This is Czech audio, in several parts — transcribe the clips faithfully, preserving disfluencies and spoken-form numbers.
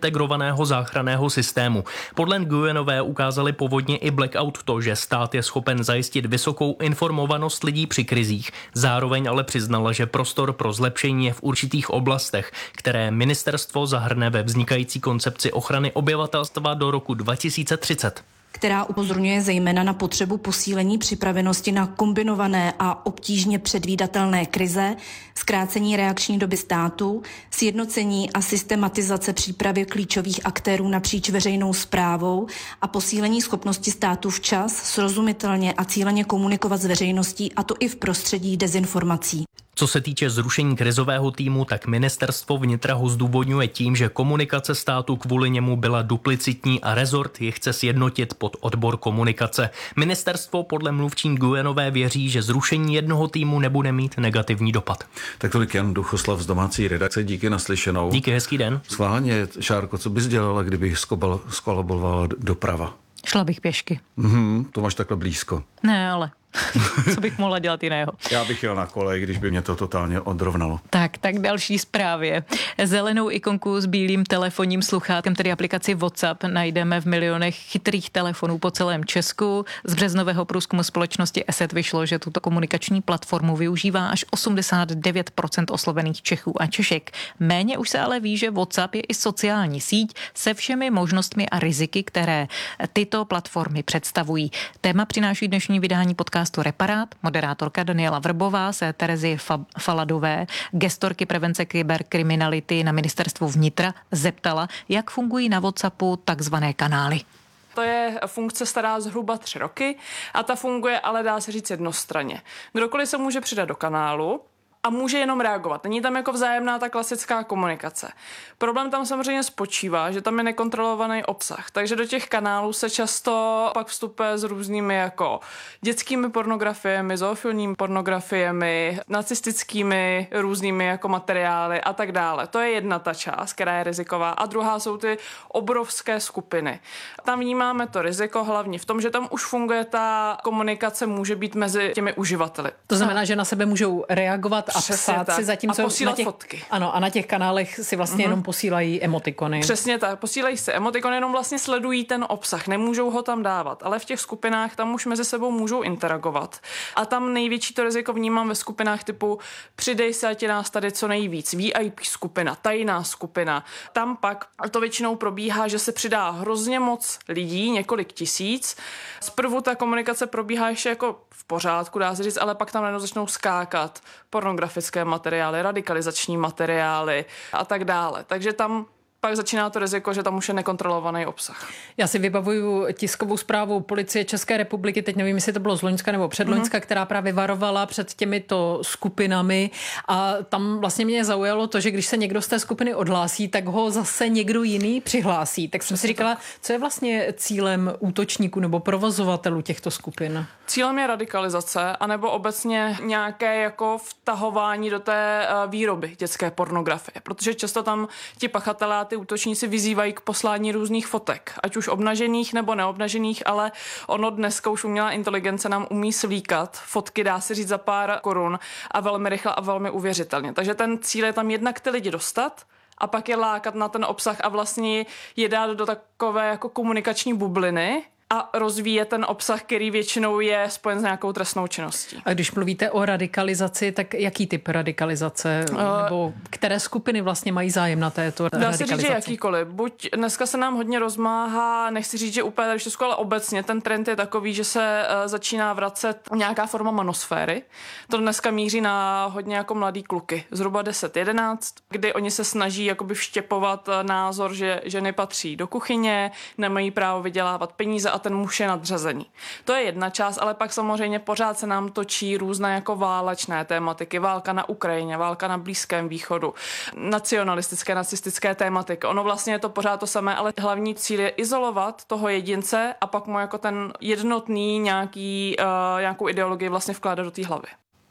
integrovaného záchranného systému. Podle Nguyenové ukázaly povodně i blackout to, že stát je schopen zajistit vysokou informovanost lidí při krizích. Zároveň ale přiznala, že prostor pro zlepšení je v určitých oblastech, které ministerstvo zahrne ve vznikající koncepci ochrany obyvatelstva do roku dva tisíce třicet. Která upozorňuje zejména na potřebu posílení připravenosti na kombinované a obtížně předvídatelné krize, zkrácení reakční doby státu, sjednocení a systematizace přípravy klíčových aktérů napříč veřejnou správou a posílení schopnosti státu včas, srozumitelně a cíleně komunikovat s veřejností, a to i v prostředí dezinformací. Co se týče zrušení krizového týmu, tak ministerstvo vnitra ho zdůvodňuje tím, že komunikace státu kvůli němu byla duplicitní a rezort ji chce sjednotit pod odbor komunikace. Ministerstvo podle mluvčí Nguyenové věří, že zrušení jednoho týmu nebude mít negativní dopad. Tak tolik Jan Duchoslav z domácí redakce, díky naslyšenou. Díky, hezký den. Schválně, Šárko, co bys dělala, kdybych skolabovala doprava? Šla bych pěšky. Mhm, to máš takhle blízko. Ne, ale co bych mohla dělat jiného? Já bych jel na kole, když by mě to totálně odrovnalo. Tak, tak další zprávě. Zelenou ikonku s bílým telefonním sluchátkem, tedy aplikaci WhatsApp, najdeme v milionech chytrých telefonů po celém Česku. Z březnového průzkumu společnosti ESET vyšlo, že tuto komunikační platformu využívá až osmdesát devět procent oslovených Čechů a Češek. Méně už se ale ví, že WhatsApp je i sociální síť se všemi možnostmi a riziky, které tyto platformy představují. Téma přináší dnešní vydání podcastu Reparát, moderátorka Daniela Vrbová se Terezy Faladové, gestorky prevence kyberkriminality na ministerstvu vnitra, zeptala, jak fungují na WhatsAppu takzvané kanály. To je funkce stará zhruba tři roky a ta funguje, ale dá se říct jednostranně. Kdokoliv se může přidat do kanálu a může jenom reagovat. Není tam jako vzájemná ta klasická komunikace. Problém tam samozřejmě spočívá, že tam je nekontrolovaný obsah, takže do těch kanálů se často pak vstupuje s různými jako dětskými pornografiemi, zoofilními pornografiemi, nacistickými různými jako materiály a tak dále. To je jedna ta část, která je riziková, a druhá jsou ty obrovské skupiny. Tam vnímáme to riziko hlavně v tom, že tam už funguje ta komunikace, může být mezi těmi uživateli. To znamená, že na sebe můžou reagovat a psát si, zatímco a posílat na těch, fotky. Ano, a na těch kanálech si vlastně mm-hmm. jenom posílají emotikony. Přesně tak, posílají si emotikony, jenom vlastně sledují ten obsah, nemůžou ho tam dávat, ale v těch skupinách tam už mezi sebou můžou interagovat. A tam největší to riziko vnímám ve skupinách typu přidej se, ať je nás tady co nejvíc, V I P skupina, tajná skupina. Tam pak to většinou probíhá, že se přidá hrozně moc lidí, několik tisíc. Zprvu ta komunikace probíhá ještě jako v pořádku, dá se říct, ale pak tam najednou začnou skákat pornografické materiály, radikalizační materiály a tak dále. Takže tam pak začíná to riziko, že tam už je nekontrolovaný obsah. Já si vybavuju tiskovou zprávu Policie České republiky, teď nevím, jestli to bylo z loňska nebo předloňska, mm-hmm. která právě varovala před těmito skupinami, a tam vlastně mě zaujalo to, že když se někdo z té skupiny odhlásí, tak ho zase někdo jiný přihlásí. Tak jsem si říkala, co je vlastně cílem útočníků nebo provozovatelů těchto skupin? Cílem je radikalizace, anebo obecně nějaké jako vtahování do té výroby dětské pornografie, protože často tam ti pachatelé, ty útočníci vyzývají k poslání různých fotek, ať už obnažených nebo neobnažených, ale ono dneska už umělá inteligence nám umí svlíkat fotky, dá se říct, za pár korun a velmi rychle a velmi uvěřitelně. Takže ten cíl je tam jednak ty lidi dostat a pak je lákat na ten obsah a vlastně je dát do takové jako komunikační bubliny a rozvíjet ten obsah, který většinou je spojen s nějakou trestnou činností. A když mluvíte o radikalizaci, tak jaký typ radikalizace? Uh, nebo které skupiny vlastně mají zájem na této radikalizaci? Dá se říct, že jakýkoliv. Buď dneska se nám hodně rozmáhá, nechci říct, že úplně tady v Česku, ale obecně ten trend je takový, že se uh, začíná vracet nějaká forma manosféry. To dneska míří na hodně jako mladý kluky, zhruba deset jedenáct, kdy oni se snaží jakoby vštěpovat názor, že ženy patří do kuchyně, nemají právo vydělávat peníze a ten muž je nadřazený. To je jedna část, ale pak samozřejmě pořád se nám točí různé jako válečné tématiky, válka na Ukrajině, válka na Blízkém východu, nacionalistické, nacistické tématiky. Ono vlastně je to pořád to samé, ale hlavní cíl je izolovat toho jedince a pak mu jako ten jednotný nějaký, uh, nějakou ideologii vlastně vkládat do té hlavy.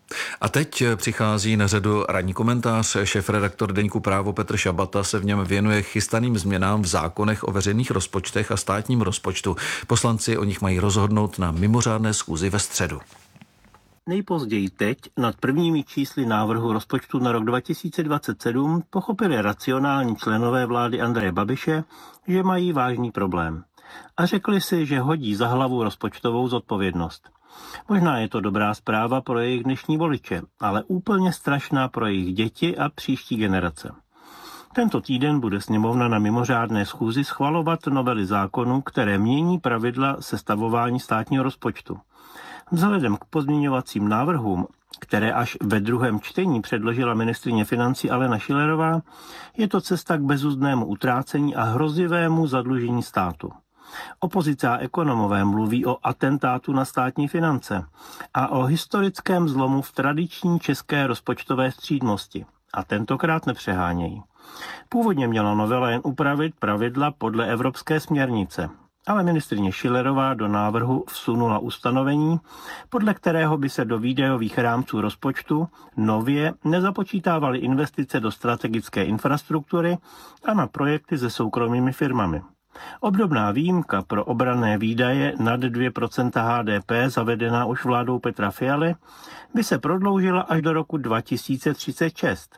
A teď přichází na řadu ranní komentář. Šéfredaktor deníku Právo Petr Šabata se v něm věnuje chystaným změnám v zákonech o veřejných rozpočtech a státním rozpočtu. Poslanci o nich mají rozhodnout na mimořádné schůzi ve středu. nejpozději teď nad prvními čísly návrhu rozpočtu na rok dva tisíce dvacet sedm pochopili racionální členové vlády Andreje Babiše, že mají vážný problém. A řekli si, že hodí za hlavu rozpočtovou zodpovědnost. Možná je to dobrá zpráva pro jejich dnešní voliče, ale úplně strašná pro jejich děti a příští generace. Tento týden bude sněmovna na mimořádné schůzi schvalovat novely zákonů, které mění pravidla sestavování státního rozpočtu. Vzhledem k pozměňovacím návrhům, které až ve druhém čtení předložila ministryně financí Alena Schillerová, je to cesta k bezuzdnému utrácení a hrozivému zadlužení státu. Opozice a ekonomové mluví o atentátu na státní finance a o historickém zlomu v tradiční české rozpočtové střídmosti. A tentokrát nepřehánějí. Původně měla novela jen upravit pravidla podle evropské směrnice, ale ministryně Schillerová do návrhu vsunula ustanovení, podle kterého by se do výdajových rámců rozpočtu nově nezapočítávaly investice do strategické infrastruktury a na projekty se soukromými firmami. Obdobná výjimka pro obranné výdaje nad dvě procenta H D P zavedená už vládou Petra Fialy by se prodloužila až do roku dva tisíce třicet šest.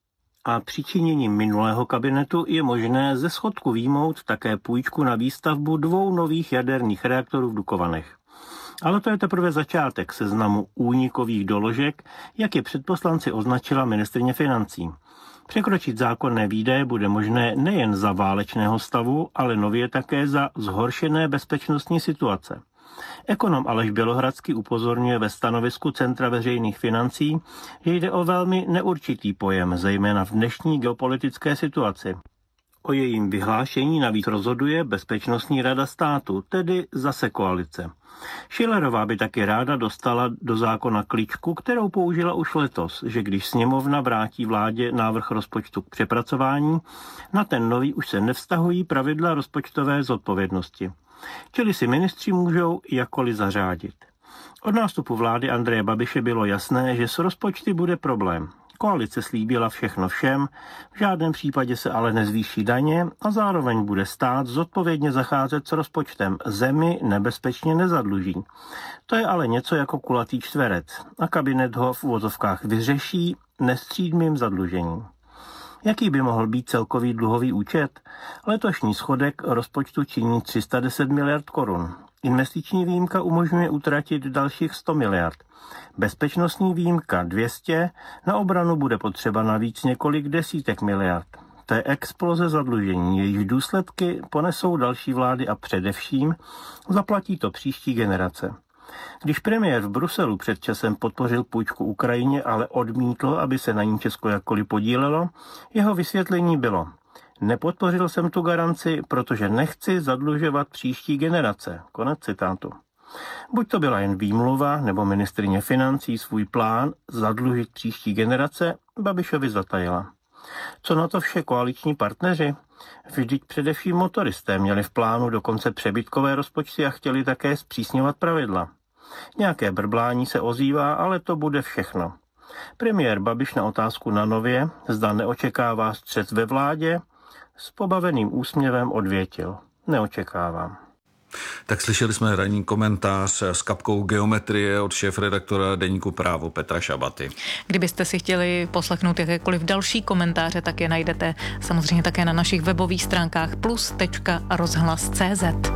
A přičiněním minulého kabinetu je možné ze schodku výjmout také půjčku na výstavbu dvou nových jaderných reaktorů v Dukovanech. Ale to je teprve začátek seznamu únikových doložek, jak je před poslanci označila ministryně financí. Překročit zákonné výdaje bude možné nejen za válečného stavu, ale nově také za zhoršené bezpečnostní situace. Ekonom Aleš Bělohradský upozorňuje ve stanovisku Centra veřejných financí, že jde o velmi neurčitý pojem, zejména v dnešní geopolitické situaci. O jejím vyhlášení navíc rozhoduje Bezpečnostní rada státu, tedy zase koalice. Schillerová by taky ráda dostala do zákona kličku, kterou použila už letos, že když sněmovna vrátí vládě návrh rozpočtu k přepracování, na ten nový už se nevztahují pravidla rozpočtové zodpovědnosti. Čili si ministři můžou jakkoliv zařádit. Od nástupu vlády Andreje Babiše bylo jasné, že s rozpočty bude problém. Koalice slíbila všechno všem, v žádném případě se ale nezvýší daně a zároveň bude stát zodpovědně zacházet s rozpočtem. Zemi nebezpečně nezadluží. To je ale něco jako kulatý čtverec a kabinet ho v uvozovkách vyřeší nestřídmým zadlužením. Jaký by mohl být celkový dluhový účet? Letošní schodek rozpočtu činí tři sta deset miliard korun. Investiční výjimka umožňuje utratit dalších sto miliard. Bezpečnostní výjimka dvě stě, na obranu bude potřeba navíc několik desítek miliard. To je exploze zadlužení, jejíž důsledky ponesou další vlády a především zaplatí to příští generace. Když premiér v Bruselu před časem podpořil půjčku Ukrajině, ale odmítl, aby se na ní Česko jakkoliv podílelo, jeho vysvětlení bylo: nepodpořil jsem tu garanci, protože nechci zadlužovat příští generace. Konec citátu. Buď to byla jen výmluva, nebo ministryně financí svůj plán zadlužit příští generace Babišovi zatajila. Co na to vše koaliční partneři? Vždyť především motoristé měli v plánu dokonce přebytkové rozpočty a chtěli také zpřísňovat pravidla. Nějaké brblání se ozývá, ale to bude všechno. Premiér Babiš na otázku na Nově, zda neočekává střet ve vládě, s pobaveným úsměvem odvětil: neočekávám. Tak slyšeli jsme ranní komentář s kapkou geometrie od šéfredaktora deníku Právo Petra Šabaty. Kdybyste si chtěli poslechnout jakékoliv další komentáře, tak je najdete samozřejmě také na našich webových stránkách plus tečka rozhlas tečka cé zet.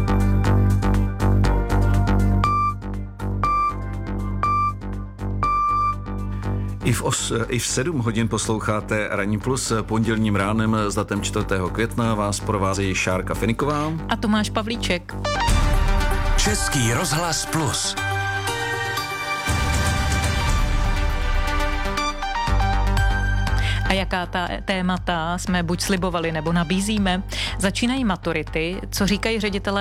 I v, os, I v sedm hodin posloucháte Ranní plus. Pondělním ránem s datem čtvrtého května vás provázejí Šárka Finiková a Tomáš Pavlíček. Český rozhlas plus. A jaká ta témata jsme buď slibovali nebo nabízíme? Začínají maturity, co říkají ředitelé